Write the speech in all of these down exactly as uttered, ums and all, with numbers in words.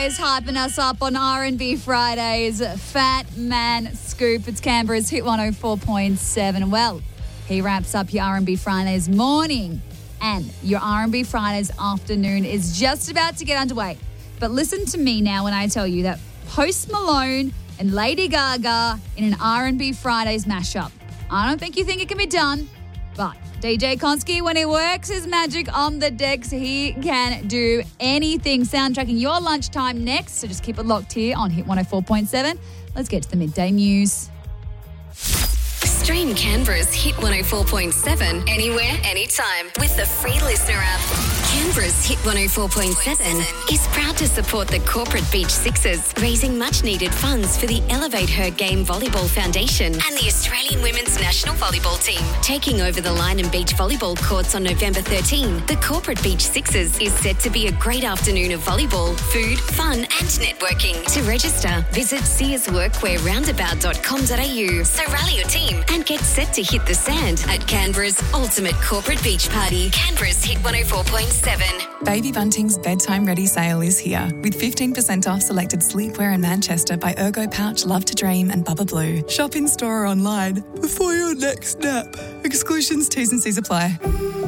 always hyping us up on R and B Fridays. Fat Man Scoop. It's Canberra's Hit one oh four point seven. Well, he wraps up your R and B Fridays morning, and your R and B Fridays afternoon is just about to get underway. But listen to me now when I tell you that Post Malone and Lady Gaga in an R and B Fridays mashup. I don't think you think it can be done, but D J Konski, when he works his magic on the decks, he can do anything. Soundtracking your lunchtime next, so just keep it locked here on Hit one oh four point seven. Let's get to the midday news. Stream Canberra's Hit one oh four point seven anywhere, anytime with the free Listener app. Canberra's Hit one oh four point seven is proud to support the Corporate Beach Sixers, raising much-needed funds for the Elevate Her Game Volleyball Foundation and the Australian Women's National Volleyball Team. Taking over the Line and Beach volleyball courts on November thirteenth, the Corporate Beach Sixers is set to be a great afternoon of volleyball, food, fun and networking. To register, visit sears workwear roundabout dot com dot a u. So rally your team and get set to hit the sand at Canberra's ultimate corporate beach party. Canberra's Hit one oh four point seven. Baby Bunting's bedtime ready sale is here with fifteen percent off selected sleepwear in Manchester by Ergo Pouch, Love to Dream and Bubba Blue. Shop in store or online before your next nap. Exclusions, T's and C's apply.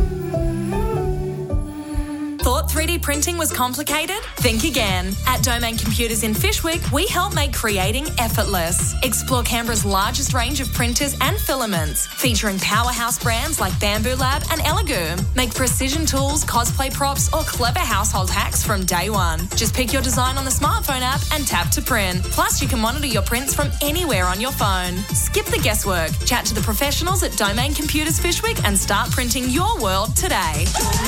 Thought three D printing was complicated? Think again. At Domain Computers in Fyshwick, we help make creating effortless. Explore Canberra's largest range of printers and filaments, featuring powerhouse brands like Bamboo Lab and Elegoo. Make precision tools, cosplay props, or clever household hacks from day one. Just pick your design on the smartphone app and tap to print. Plus, you can monitor your prints from anywhere on your phone. Skip the guesswork. Chat to the professionals at Domain Computers Fyshwick and start printing your world today.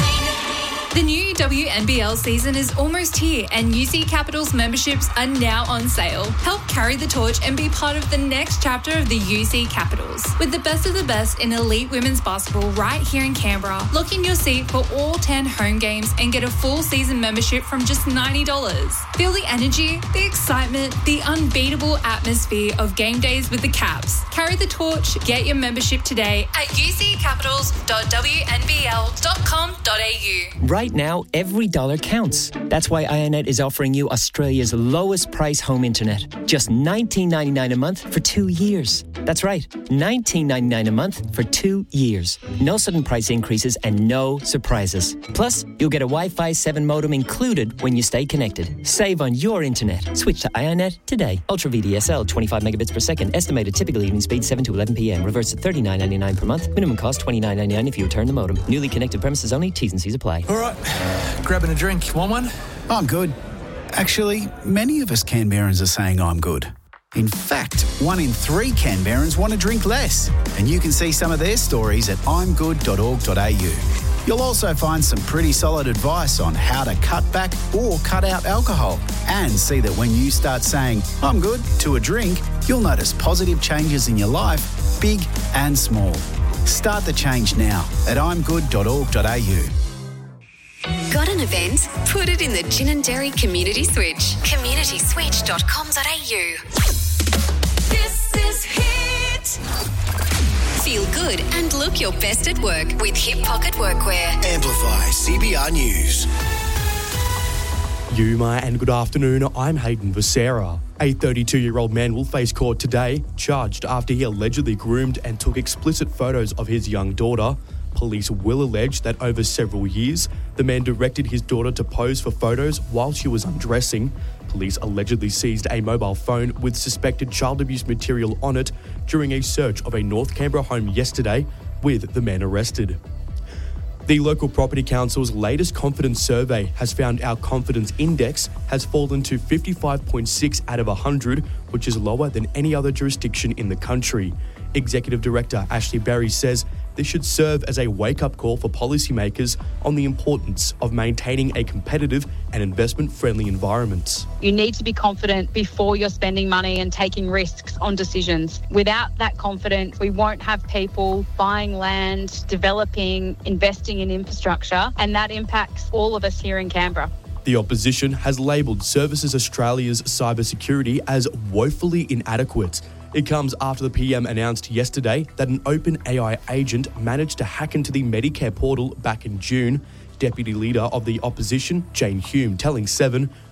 The new W N B L season is almost here and U C Capital's memberships are now on sale. Help carry the torch and be part of the next chapter of the U C Capitals. With the best of the best in elite women's basketball right here in Canberra, lock in your seat for all ten home games and get a full season membership from just ninety dollars. Feel the energy, the excitement, the unbeatable atmosphere of game days with the Caps. Carry the torch, get your membership today at u c capitals dot w n b l dot com dot a u. Right now, every dollar counts. That's why iiNet is offering you Australia's lowest price home internet. Just nineteen ninety-nine a month for two years. That's right, nineteen ninety-nine a month for two years. No sudden price increases and no surprises. Plus, you'll get a Wi-Fi seven modem included when you stay connected. Save on your internet. Switch to iiNet today. Ultra V D S L, twenty-five megabits per second. Estimated typical evening speed seven to eleven p.m. Reverse at thirty-nine ninety-nine per month. Minimum cost twenty-nine ninety-nine if you return the modem. Newly connected premises only. T's and C's apply. All right, grabbing a drink. Want one? I'm good. Actually, many of us Canberrans are saying I'm good. In fact, one in three Canberrans want to drink less. And you can see some of their stories at i'm good dot org dot a u. You'll also find some pretty solid advice on how to cut back or cut out alcohol. And see that when you start saying, I'm good, to a drink, you'll notice positive changes in your life, big and small. Start the change now at i'm good dot org dot a u. Got an event? Put it in the Gin and Dairy Community Switch. community switch dot com dot a u. This is Hit. Feel good and look your best at work with Hip Pocket Workwear. Amplify C B R News. Yuma and good afternoon. I'm Hayden Becerra. A thirty-two-year-old man will face court today, charged after he allegedly groomed and took explicit photos of his young daughter. Police will allege that over several years, the man directed his daughter to pose for photos while she was undressing. Police allegedly seized a mobile phone with suspected child abuse material on it during a search of a North Canberra home yesterday, with the man arrested. The local property council's latest confidence survey has found our confidence index has fallen to fifty-five point six out of one hundred, which is lower than any other jurisdiction in the country. Executive Director Ashley Berry says this should serve as a wake-up call for policymakers on the importance of maintaining a competitive and investment-friendly environment. You need to be confident before you're spending money and taking risks on decisions. Without that confidence, we won't have people buying land, developing, investing in infrastructure, and that impacts all of us here in Canberra. The opposition has labelled Services Australia's cybersecurity as woefully inadequate. It comes after the P M announced yesterday that an open A I agent managed to hack into the Medicare portal back in June. Deputy Leader of the Opposition, Jane Hume, telling Seven,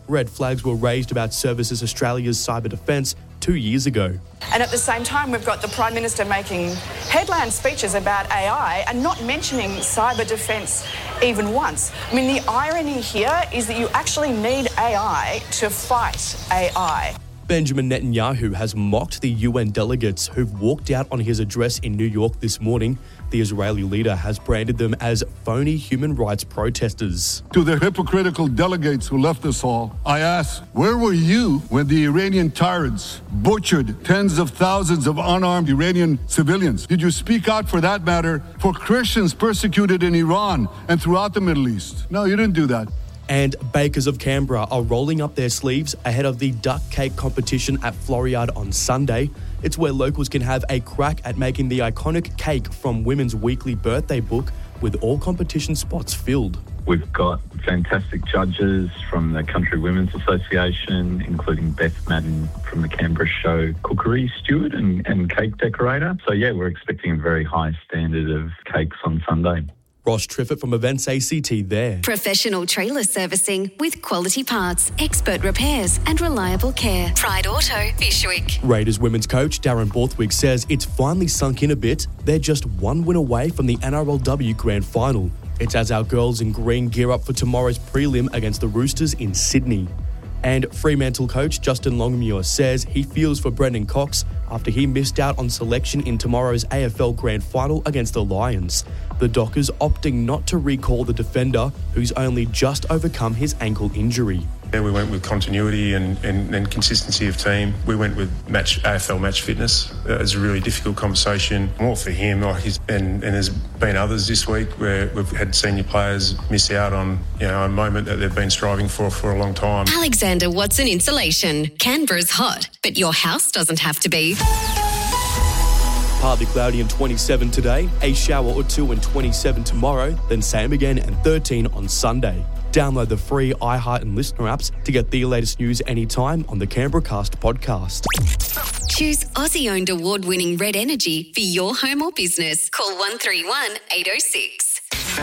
red flags were raised about Services Australia's cyber defence two years ago. And at the same time, we've got the Prime Minister making headline speeches about A I and not mentioning cyber defence even once. I mean, the irony here is that you actually need A I to fight A I. Benjamin Netanyahu has mocked the U N delegates who've walked out on his address in New York this morning. The Israeli leader has branded them as phony human rights protesters. To the hypocritical delegates who left us all, I ask, where were you when the Iranian tyrants butchered tens of thousands of unarmed Iranian civilians? Did you speak out, for that matter, for Christians persecuted in Iran and throughout the Middle East? No, you didn't do that. And bakers of Canberra are rolling up their sleeves ahead of the duck cake competition at Floriade on Sunday. It's where locals can have a crack at making the iconic cake from Women's Weekly birthday book, with all competition spots filled. We've got fantastic judges from the Country Women's Association, including Beth Madden from the Canberra Show cookery steward and, and cake decorator. So yeah, we're expecting a very high standard of cakes on Sunday. Ross Triffett from Events A C T there. Professional trailer servicing with quality parts, expert repairs and reliable care. Pride Auto, Fishwick. Raiders women's coach Darren Borthwick says it's finally sunk in a bit. They're just one win away from the N R L W Grand Final. It's as our girls in green gear up for tomorrow's prelim against the Roosters in Sydney. And Fremantle coach Justin Longmuir says he feels for Brendan Cox after he missed out on selection in tomorrow's A F L Grand Final against the Lions. The Dockers opting not to recall the defender who's only just overcome his ankle injury. Yeah, we went with continuity and, and, and consistency of team. We went with match A F L match fitness. It was a really difficult conversation, more for him. Like he's, and, and there's been others this week where we've had senior players miss out on, you know, a moment that they've been striving for for a long time. Alexander Watson Insulation. Canberra's hot, but your house doesn't have to be. Partly cloudy and twenty-seven today, a shower or two and twenty-seven tomorrow, then same again and thirteen on Sunday. Download the free iHeart and Listener apps to get the latest news anytime on the Canberra Cast podcast. Choose Aussie-owned award-winning Red Energy for your home or business. Call one three one, eight oh six.